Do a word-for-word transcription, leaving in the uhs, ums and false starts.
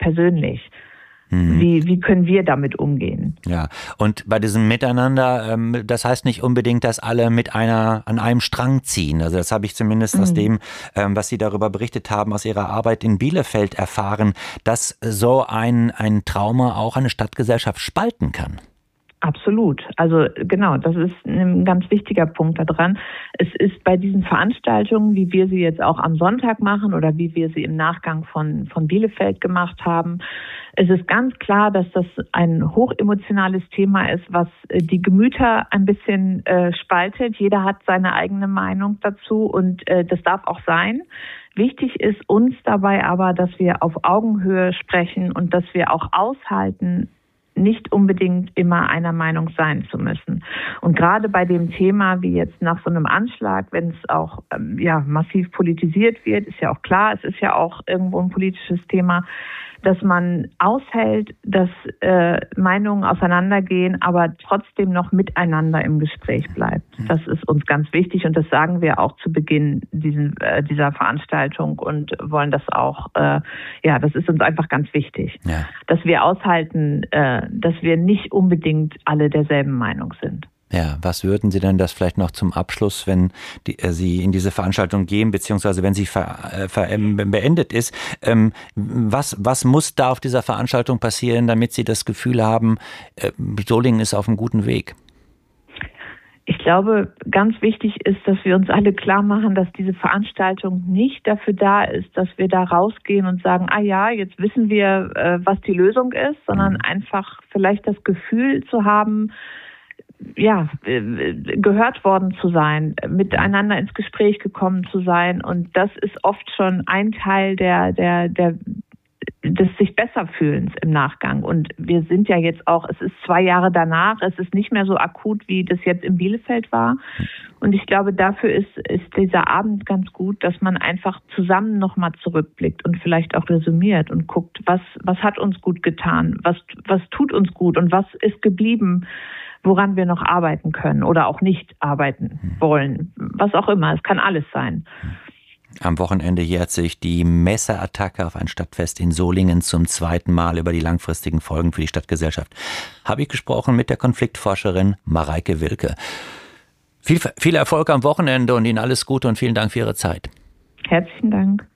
persönlich. Wie, wie können wir damit umgehen? Ja, und bei diesem Miteinander, ähm, das heißt nicht unbedingt, dass alle mit einer an einem Strang ziehen. Also das habe ich zumindest mhm. aus dem, ähm, was Sie darüber berichtet haben, aus Ihrer Arbeit in Bielefeld erfahren, dass so ein, ein Trauma auch eine Stadtgesellschaft spalten kann. Absolut. Also genau, das ist ein ganz wichtiger Punkt daran. Es ist bei diesen Veranstaltungen, wie wir sie jetzt auch am Sonntag machen oder wie wir sie im Nachgang von, von Bielefeld gemacht haben, es ist ganz klar, dass das ein hochemotionales Thema ist, was die Gemüter ein bisschen äh, spaltet. Jeder hat seine eigene Meinung dazu und äh, das darf auch sein. Wichtig ist uns dabei aber, dass wir auf Augenhöhe sprechen und dass wir auch aushalten, nicht unbedingt immer einer Meinung sein zu müssen. Und gerade bei dem Thema, wie jetzt nach so einem Anschlag, wenn es auch ähm, ja, massiv politisiert wird, ist ja auch klar, es ist ja auch irgendwo ein politisches Thema, dass man aushält, dass äh, Meinungen auseinandergehen, aber trotzdem noch miteinander im Gespräch bleibt. Das ist uns ganz wichtig und das sagen wir auch zu Beginn diesen, äh, dieser Veranstaltung und wollen das auch, äh, ja, das ist uns einfach ganz wichtig, ja. Dass wir aushalten, äh, dass wir nicht unbedingt alle derselben Meinung sind. Ja, was würden Sie denn das vielleicht noch zum Abschluss, wenn die, äh, Sie in diese Veranstaltung gehen, beziehungsweise wenn sie ver, äh, ver, äh, beendet ist, ähm, was, was muss da auf dieser Veranstaltung passieren, damit Sie das Gefühl haben, äh, Solingen ist auf einem guten Weg? Ich glaube, ganz wichtig ist, dass wir uns alle klar machen, dass diese Veranstaltung nicht dafür da ist, dass wir da rausgehen und sagen, ah ja, jetzt wissen wir, äh, was die Lösung ist, sondern mhm. einfach vielleicht das Gefühl zu haben, ja, gehört worden zu sein, miteinander ins Gespräch gekommen zu sein. Und das ist oft schon ein Teil der, der, der, des sich besser fühlens im Nachgang. Und wir sind ja jetzt auch, es ist zwei Jahre danach, es ist nicht mehr so akut, wie das jetzt in Bielefeld war. Und ich glaube, dafür ist, ist dieser Abend ganz gut, dass man einfach zusammen nochmal zurückblickt und vielleicht auch resümiert und guckt, was, was hat uns gut getan, was, was tut uns gut und was ist geblieben, woran wir noch arbeiten können oder auch nicht arbeiten wollen. Was auch immer, es kann alles sein. Am Wochenende jährt sich die Messerattacke auf ein Stadtfest in Solingen zum zweiten Mal. Über die langfristigen Folgen für die Stadtgesellschaft habe ich gesprochen mit der Konfliktforscherin Mareike Wilke. Viel, viel Erfolg am Wochenende und Ihnen alles Gute und vielen Dank für Ihre Zeit. Herzlichen Dank.